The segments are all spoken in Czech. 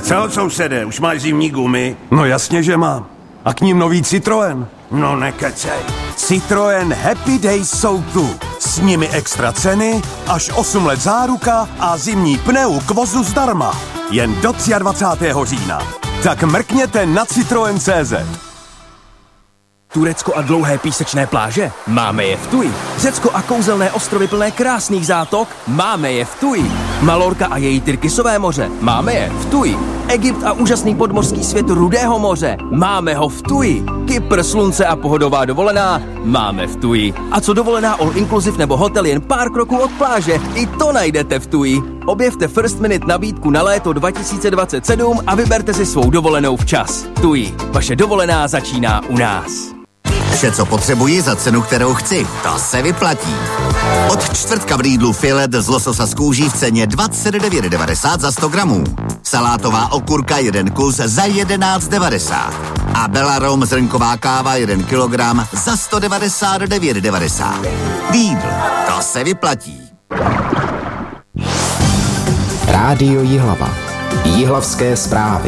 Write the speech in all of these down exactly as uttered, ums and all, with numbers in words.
Co, sousede, už máš zimní gumy? No jasně, že mám. A k ním nový Citroën. No nekecej. Citroën Happy Days jsou tu. S nimi extra ceny, až osm let záruka a zimní pneu k vozu zdarma. Jen do dvacátého třetího října. Tak mrkněte na Citroën tečka cé zet. Turecko a dlouhé písečné pláže? Máme je v Tuji. Řecko a kouzelné ostrovy plné krásných zátok? Máme je v Tuji. Malorka a její Tyrkisové moře? Máme je v Tuji. Egypt a úžasný podmořský svět Rudého moře? Máme ho v Tuji. Kypr, slunce a pohodová dovolená? Máme v Tuji. A co dovolená all inclusive nebo hotel jen pár kroků od pláže? I to najdete v Tuji. Objevte First Minute nabídku na léto dva tisíce dvacet sedm a vyberte si svou dovolenou včas. Tuji. Vaše dovolená začíná u nás. Vše, co potřebuji za cenu, kterou chci. To se vyplatí. Od čtvrtka v Lidlu filet z lososa z kůží v ceně dvacet devět devadesát za sto gramů. Salátová okurka jeden kus za jedenáct devadesát. A Belarom zrnková káva jeden kilogram za sto devadesát devět devadesát. Lidl. To se vyplatí. Rádio Jihlava. Jihlavské zprávy.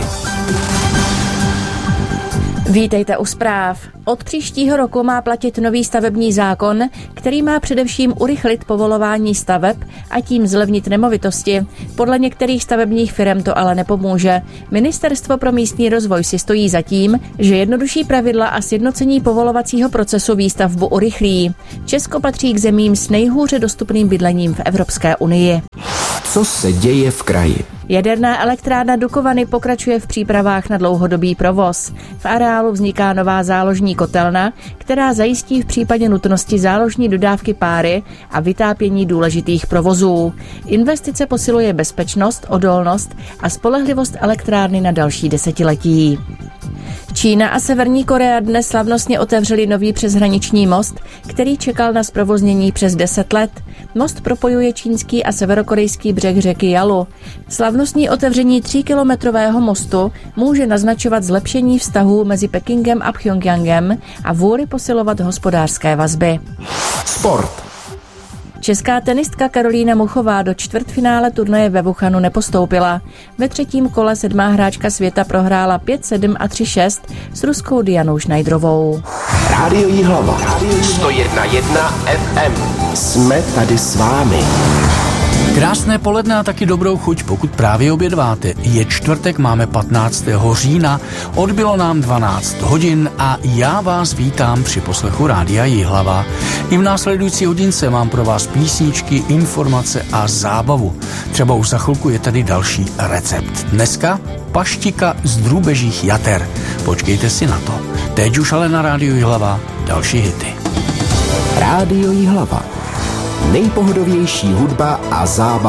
Vítejte u zpráv. Od příštího roku má platit nový stavební zákon, který má především urychlit povolování staveb a tím zlevnit nemovitosti. Podle některých stavebních firem to ale nepomůže. Ministerstvo pro místní rozvoj si stojí za tím, že jednodušší pravidla a sjednocení povolovacího procesu výstavbu urychlí. Česko patří k zemím s nejhůře dostupným bydlením v Evropské unii. Co se děje v kraji? Jaderná elektrárna Dukovany pokračuje v přípravách na dlouhodobý provoz. V areálu vzniká nová záložní kotelna, která zajistí v případě nutnosti záložní dodávky páry a vytápění důležitých provozů. Investice posiluje bezpečnost, odolnost a spolehlivost elektrárny na další desetiletí. Čína a Severní Korea dnes slavnostně otevřeli nový přeshraniční most, který čekal na zprovoznění přes deset let. Most propojuje čínský a severokorejský břeh řeky Jalu. Slavnostní otevření tříkilometrového mostu může naznačovat zlepšení vztahů mezi Pekingem a Pchjongjangem a vůli posilovat hospodářské vazby. Sport. Česká tenistka Karolína Muchová do čtvrtfinále turnaje ve Wuhanu nepostoupila. Ve třetím kole sedmá hráčka světa prohrála pět sedm a tři šest s ruskou Dianou Šnajdrovou. Rádio Jihlava. sto jedna celá jedna ef em. Jsme tady s vámi. Krásné poledne a taky dobrou chuť, pokud právě obědváte. Je čtvrtek, máme patnáctého října, odbylo nám dvanáct hodin a já vás vítám při poslechu Rádia Jihlava. I v následující hodince mám pro vás písničky, informace a zábavu. Třeba už za chvilku je tady další recept. Dneska paštika z drůbežích jater. Počkejte si na to. Teď už ale na Rádiu Jihlava další hity. Rádio Jihlava. Nejpohodovější hudba a zábava.